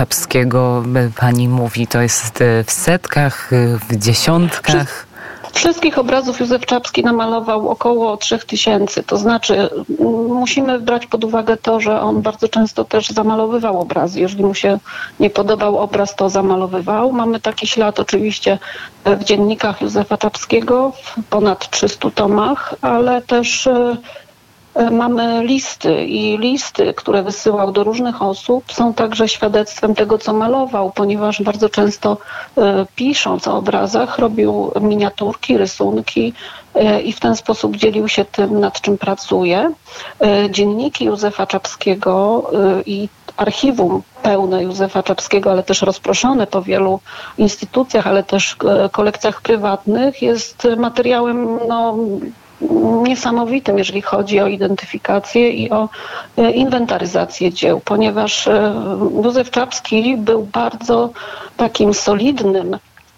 Czapskiego pani mówi? To jest w setkach, w dziesiątkach? Wszystkich obrazów Józef Czapski namalował około 3000. To znaczy musimy brać pod uwagę to, że on bardzo często też zamalowywał obrazy. Jeżeli mu się nie podobał obraz, to zamalowywał. Mamy taki ślad oczywiście w dziennikach Józefa Czapskiego w ponad 300 tomach, ale też mamy listy i listy, które wysyłał do różnych osób, są także świadectwem tego, co malował, ponieważ bardzo często pisząc o obrazach robił miniaturki, rysunki i w ten sposób dzielił się tym, nad czym pracuje. Dzienniki Józefa Czapskiego i archiwum pełne Józefa Czapskiego, ale też rozproszone po wielu instytucjach, ale też kolekcjach prywatnych, jest materiałem niesamowitym, jeżeli chodzi o identyfikację i o inwentaryzację dzieł, ponieważ Józef Czapski był bardzo takim solidnym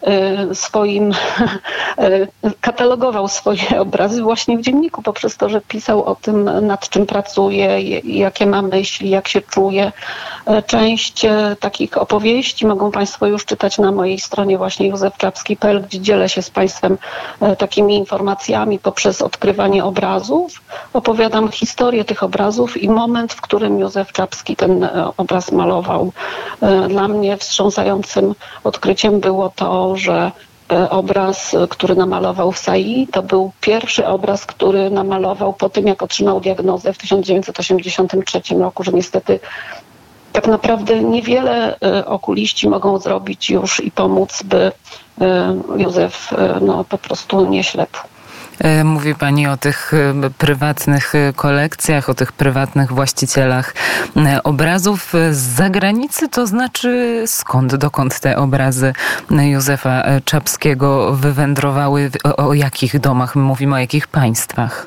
katalogował swoje obrazy właśnie w dzienniku, poprzez to, że pisał o tym, nad czym pracuje, jakie ma myśli, jak się czuje. Część takich opowieści mogą Państwo już czytać na mojej stronie właśnie józefczapski.pl, gdzie dzielę się z Państwem takimi informacjami poprzez odkrywanie obrazów. Opowiadam historię tych obrazów i moment, w którym Józef Czapski ten obraz malował. Dla mnie wstrząsającym odkryciem było to, że obraz, który namalował w Sai, to był pierwszy obraz, który namalował po tym, jak otrzymał diagnozę w 1983 roku, że niestety tak naprawdę niewiele okuliści mogą zrobić już i pomóc, by Józef po prostu nie ślepł. Mówi pani o tych prywatnych kolekcjach, o tych prywatnych właścicielach obrazów z zagranicy, to znaczy dokąd te obrazy Józefa Czapskiego wywędrowały? O jakich domach mówimy, o jakich państwach?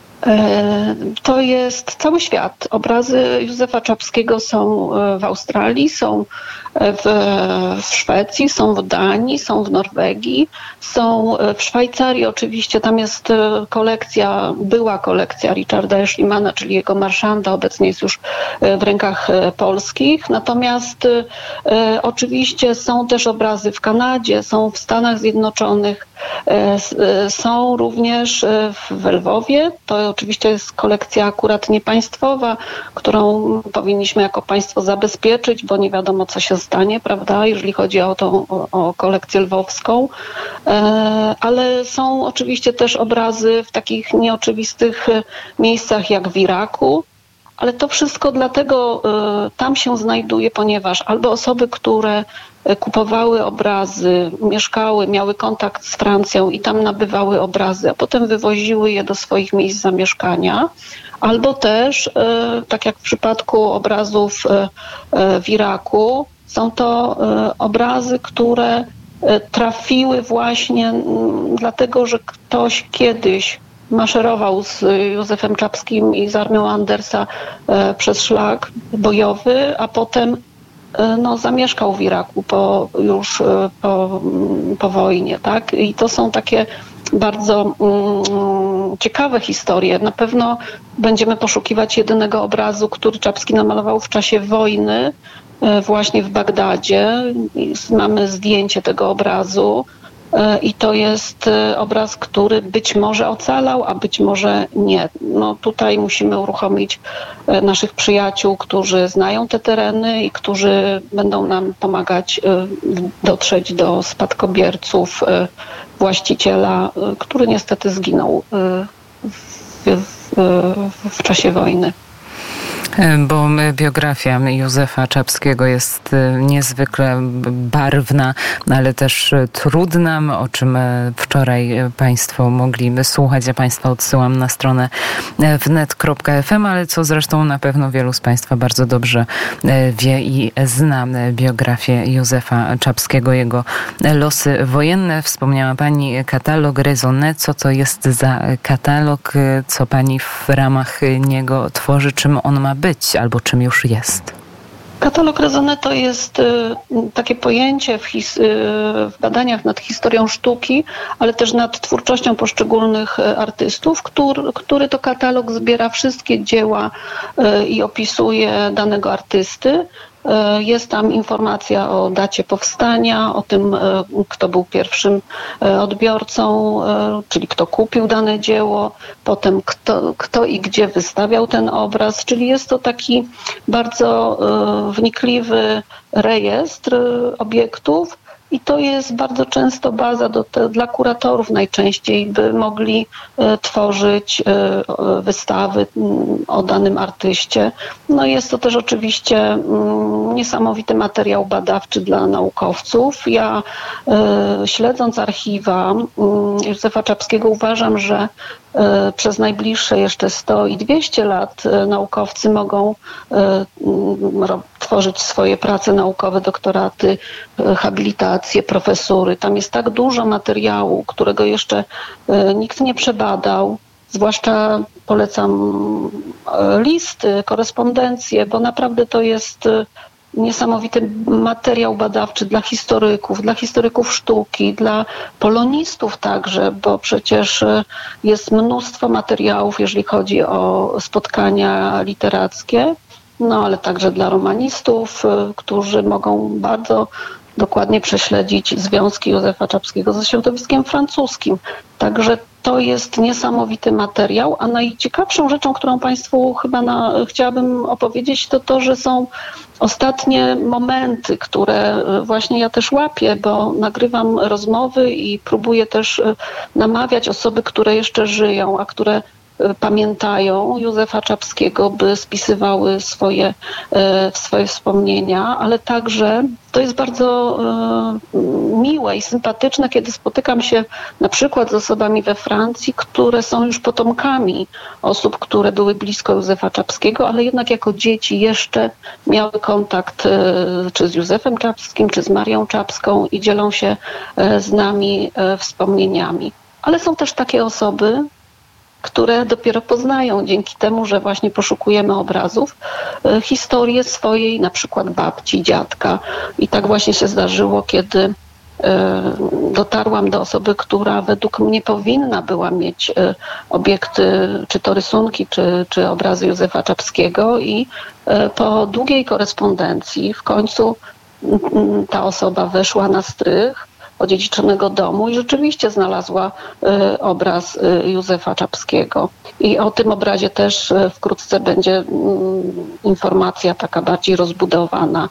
To jest cały świat. Obrazy Józefa Czapskiego są w Australii, są w Szwecji, są w Danii, są w Norwegii, są w Szwajcarii oczywiście. Tam jest była kolekcja Richarda Eschlimana, czyli jego marszanda, obecnie jest już w rękach polskich. Natomiast oczywiście są też obrazy w Kanadzie, są w Stanach Zjednoczonych, są również w Lwowie. To oczywiście jest kolekcja akurat niepaństwowa, którą powinniśmy jako państwo zabezpieczyć, bo nie wiadomo, co się stanie, prawda, jeżeli chodzi o kolekcję lwowską. Ale są oczywiście też obrazy w takich nieoczywistych miejscach jak w Iraku. Ale to wszystko dlatego tam się znajduje, ponieważ albo osoby, które kupowały obrazy, mieszkały, miały kontakt z Francją i tam nabywały obrazy, a potem wywoziły je do swoich miejsc zamieszkania, albo też, tak jak w przypadku obrazów w Iraku, są to obrazy, które trafiły właśnie dlatego, że ktoś kiedyś maszerował z Józefem Czapskim i z armią Andersa przez szlak bojowy, a potem zamieszkał w Iraku po wojnie, tak? I to są takie bardzo ciekawe historie. Na pewno będziemy poszukiwać jedynego obrazu, który Czapski namalował w czasie wojny, właśnie w Bagdadzie. Mamy zdjęcie tego obrazu. I to jest obraz, który być może ocalał, a być może nie. Tutaj musimy uruchomić naszych przyjaciół, którzy znają te tereny i którzy będą nam pomagać dotrzeć do spadkobierców właściciela, który niestety zginął w czasie wojny. Bo biografia Józefa Czapskiego jest niezwykle barwna, ale też trudna, o czym wczoraj Państwo mogli słuchać. Ja Państwa odsyłam na stronę wnet.fm, ale co zresztą na pewno wielu z Państwa bardzo dobrze wie i zna biografię Józefa Czapskiego, jego losy wojenne. Wspomniała Pani katalog Raisonnet. Co to jest za katalog? Co Pani w ramach niego tworzy? Czym on ma być albo czym już jest? Katalog Raisonnet to jest takie pojęcie w badaniach nad historią sztuki, ale też nad twórczością poszczególnych artystów, który to katalog zbiera wszystkie dzieła i opisuje danego artysty. Jest tam informacja o dacie powstania, o tym, kto był pierwszym odbiorcą, czyli kto kupił dane dzieło, potem kto i gdzie wystawiał ten obraz, czyli jest to taki bardzo wnikliwy rejestr obiektów. I to jest bardzo często baza dla kuratorów najczęściej, by mogli tworzyć wystawy o danym artyście. No jest to też oczywiście niesamowity materiał badawczy dla naukowców. Ja śledząc archiwa Józefa Czapskiego uważam, że przez najbliższe jeszcze 100 i 200 lat naukowcy mogą tworzyć swoje prace naukowe, doktoraty, habilitacje, profesury. Tam jest tak dużo materiału, którego jeszcze nikt nie przebadał. Zwłaszcza polecam listy, korespondencje, bo naprawdę to jest niesamowity materiał badawczy dla historyków sztuki, dla polonistów także, bo przecież jest mnóstwo materiałów, jeżeli chodzi o spotkania literackie, no ale także dla romanistów, którzy mogą bardzo dokładnie prześledzić związki Józefa Czapskiego ze środowiskiem francuskim. Także to jest niesamowity materiał, a najciekawszą rzeczą, którą Państwu chyba chciałabym opowiedzieć, to to, że są ostatnie momenty, które właśnie ja też łapię, bo nagrywam rozmowy i próbuję też namawiać osoby, które jeszcze żyją, a które pamiętają Józefa Czapskiego, by spisywały swoje wspomnienia, ale także to jest bardzo miłe i sympatyczne, kiedy spotykam się na przykład z osobami we Francji, które są już potomkami osób, które były blisko Józefa Czapskiego, ale jednak jako dzieci jeszcze miały kontakt czy z Józefem Czapskim, czy z Marią Czapską i dzielą się z nami wspomnieniami. Ale są też takie osoby, które dopiero poznają dzięki temu, że właśnie poszukujemy obrazów, historię swojej na przykład babci, dziadka. I tak właśnie się zdarzyło, kiedy dotarłam do osoby, która według mnie powinna była mieć obiekty, czy to rysunki, czy obrazy Józefa Czapskiego i po długiej korespondencji w końcu ta osoba weszła na strych odziedziczonego domu i rzeczywiście znalazła obraz Józefa Czapskiego. I o tym obrazie też wkrótce będzie informacja taka bardziej rozbudowana,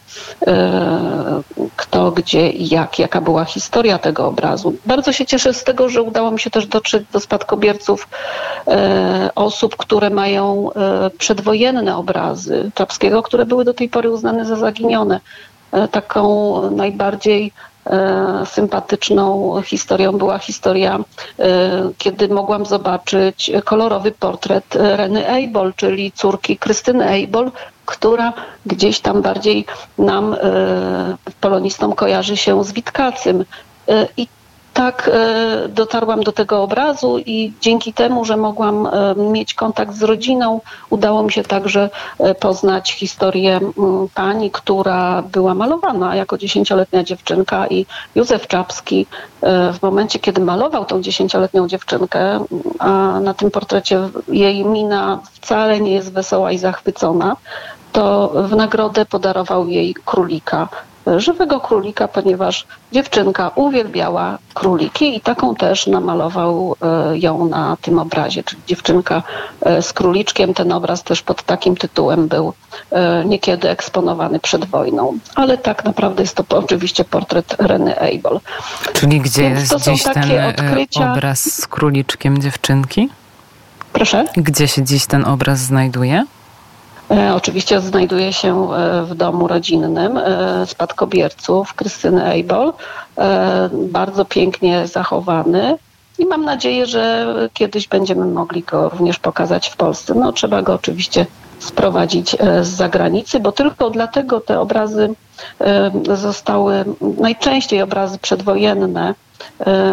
kto, gdzie i jaka była historia tego obrazu. Bardzo się cieszę z tego, że udało mi się też dotrzeć do spadkobierców osób, które mają przedwojenne obrazy Czapskiego, które były do tej pory uznane za zaginione. Taką najbardziej sympatyczną historią była historia, kiedy mogłam zobaczyć kolorowy portret Reny Eibold, czyli córki Krystyny Eibold, która gdzieś tam bardziej nam, polonistom, kojarzy się z Witkacym. I tak dotarłam do tego obrazu i dzięki temu, że mogłam mieć kontakt z rodziną, udało mi się także poznać historię pani, która była malowana jako 10-letnia dziewczynka i Józef Czapski w momencie, kiedy malował tą 10-letnią dziewczynkę, a na tym portrecie jej mina wcale nie jest wesoła i zachwycona, to w nagrodę podarował jej królika. Żywego królika, ponieważ dziewczynka uwielbiała króliki i taką też namalował ją na tym obrazie, czyli dziewczynka z króliczkiem. Ten obraz też pod takim tytułem był niekiedy eksponowany przed wojną. Ale tak naprawdę jest to oczywiście portret Reny Eibold. Czyli gdzie jest dziś ten odkrycia... obraz z króliczkiem dziewczynki? Proszę? Gdzie się dziś ten obraz znajduje? Oczywiście znajduje się w domu rodzinnym spadkobierców Krystyny Eibold. Bardzo pięknie zachowany i mam nadzieję, że kiedyś będziemy mogli go również pokazać w Polsce. No, trzeba go oczywiście sprowadzić z zagranicy, bo tylko dlatego te obrazy zostały, najczęściej obrazy przedwojenne,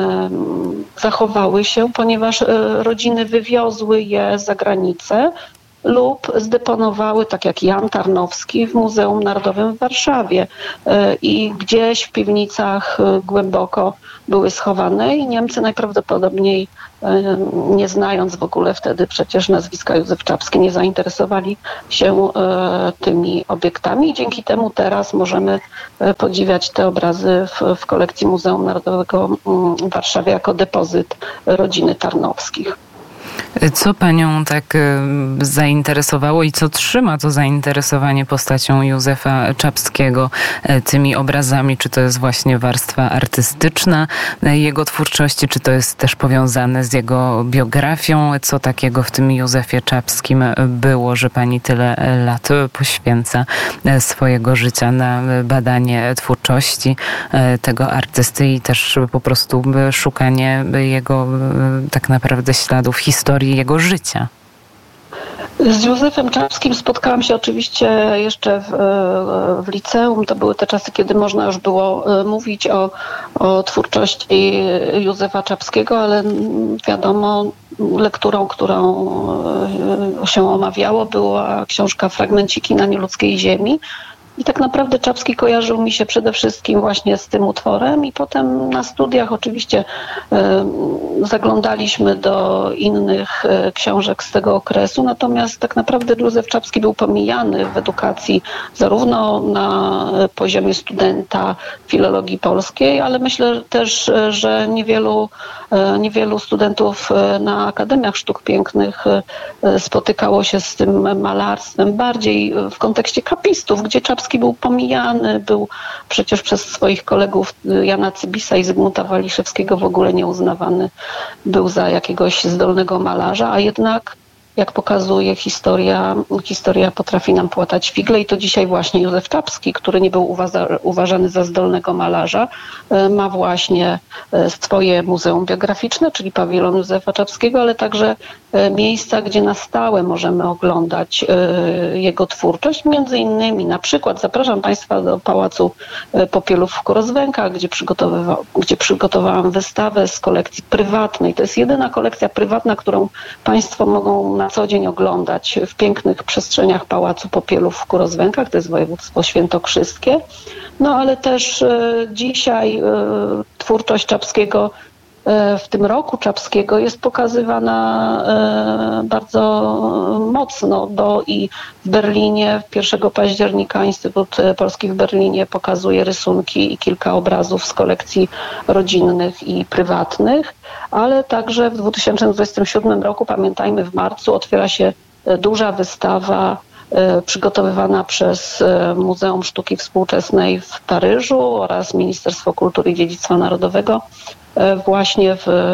zachowały się, ponieważ rodziny wywiozły je za granicę lub zdeponowały, tak jak Jan Tarnowski, w Muzeum Narodowym w Warszawie i gdzieś w piwnicach głęboko były schowane i Niemcy najprawdopodobniej, nie znając w ogóle wtedy przecież nazwiska Józef Czapski, nie zainteresowali się tymi obiektami i dzięki temu teraz możemy podziwiać te obrazy w kolekcji Muzeum Narodowego w Warszawie jako depozyt rodziny Tarnowskich. Co panią tak zainteresowało i co trzyma to zainteresowanie postacią Józefa Czapskiego, tymi obrazami? Czy to jest właśnie warstwa artystyczna jego twórczości, czy to jest też powiązane z jego biografią? Co takiego w tym Józefie Czapskim było, że pani tyle lat poświęca swojego życia na badanie twórczości tego artysty i też po prostu szukanie jego tak naprawdę śladów historii jego życia? Z Józefem Czapskim spotkałam się oczywiście jeszcze w liceum. To były te czasy, kiedy można już było mówić o twórczości Józefa Czapskiego, ale wiadomo, lekturą, którą się omawiało, była książka Fragmenciki na nieludzkiej ziemi. I tak naprawdę Czapski kojarzył mi się przede wszystkim właśnie z tym utworem i potem na studiach oczywiście zaglądaliśmy do innych książek z tego okresu, natomiast tak naprawdę Józef Czapski był pomijany w edukacji zarówno na poziomie studenta filologii polskiej, ale myślę też, że niewielu studentów na Akademiach Sztuk Pięknych spotykało się z tym malarstwem bardziej w kontekście kapistów, gdzie Czapski był pomijany, był przecież przez swoich kolegów Jana Cybisa i Zygmunta Waliszewskiego w ogóle nieuznawany był za jakiegoś zdolnego malarza, a jednak jak pokazuje historia potrafi nam płatać figle i to dzisiaj właśnie Józef Czapski, który nie był uważany za zdolnego malarza, ma właśnie swoje muzeum biograficzne, czyli pawilon Józefa Czapskiego, ale także miejsca, gdzie na stałe możemy oglądać jego twórczość. Między innymi na przykład zapraszam Państwa do Pałacu Popielów w Kurozwękach, gdzie przygotowałam wystawę z kolekcji prywatnej. To jest jedyna kolekcja prywatna, którą Państwo mogą na co dzień oglądać w pięknych przestrzeniach Pałacu Popielów w Kurozwękach, to jest województwo świętokrzyskie. No ale też dzisiaj twórczość Czapskiego w tym roku Czapskiego jest pokazywana bardzo mocno, bo i w Berlinie 1 października Instytut Polski w Berlinie pokazuje rysunki i kilka obrazów z kolekcji rodzinnych i prywatnych, ale także w 2027 roku, pamiętajmy, w marcu otwiera się duża wystawa przygotowywana przez Muzeum Sztuki Współczesnej w Paryżu oraz Ministerstwo Kultury i Dziedzictwa Narodowego właśnie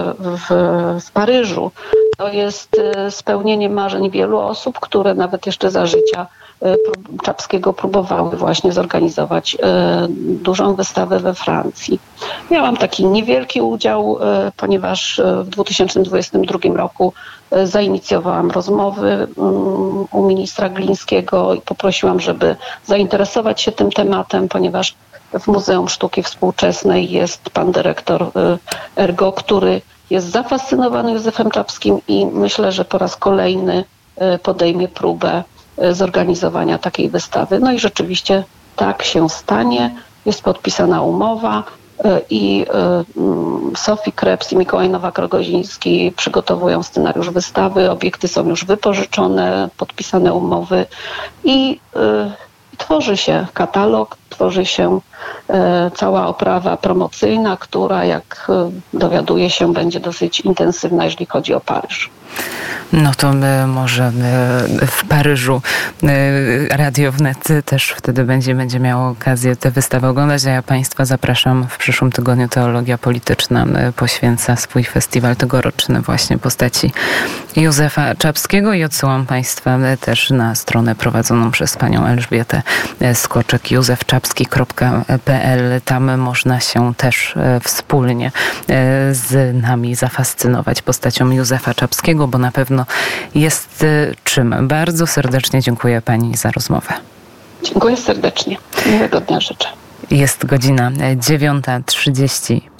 w Paryżu. To jest spełnienie marzeń wielu osób, które nawet jeszcze za życia Czapskiego próbowały właśnie zorganizować dużą wystawę we Francji. Miałam taki niewielki udział, ponieważ w 2022 roku zainicjowałam rozmowy u ministra Glińskiego i poprosiłam, żeby zainteresować się tym tematem, ponieważ w Muzeum Sztuki Współczesnej jest pan dyrektor Ergo, który jest zafascynowany Józefem Czapskim i myślę, że po raz kolejny podejmie próbę zorganizowania takiej wystawy. No i rzeczywiście tak się stanie. Jest podpisana umowa i Sofii Krebs i Mikołaj Nowak-Rogoziński przygotowują scenariusz wystawy. Obiekty są już wypożyczone, podpisane umowy i tworzy się katalog, tworzy się cała oprawa promocyjna, która, jak dowiaduje się, będzie dosyć intensywna, jeżeli chodzi o Paryż. No to my może w Paryżu Radio Wnet też wtedy będzie miało okazję tę wystawę oglądać, a ja Państwa zapraszam w przyszłym tygodniu. Teologia Polityczna poświęca swój festiwal tegoroczny właśnie postaci Józefa Czapskiego i odsyłam Państwa też na stronę prowadzoną przez panią Elżbietę Skoczek, józefczapski.pl. Tam można się też wspólnie z nami zafascynować postacią Józefa Czapskiego, bo na pewno jest czym. Bardzo serdecznie dziękuję pani za rozmowę. Dziękuję serdecznie. Miłego dnia życzę. Jest godzina 9:35.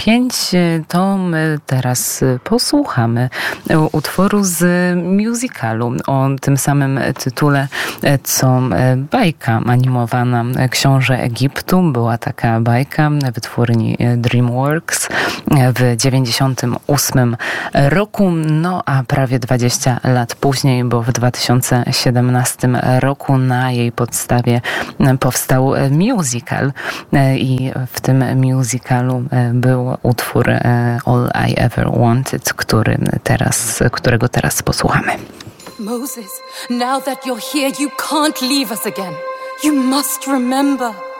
5, to my teraz posłuchamy utworu z musicalu o tym samym tytule, co bajka animowana Książę Egiptu. Była taka bajka wytwórni DreamWorks w 1998 roku, no a prawie 20 lat później, bo w 2017 roku na jej podstawie powstał musical i w tym musicalu był utwór All I Ever Wanted, którego teraz posłuchamy. Moses, now that you're here, you can't leave us again. You must remember.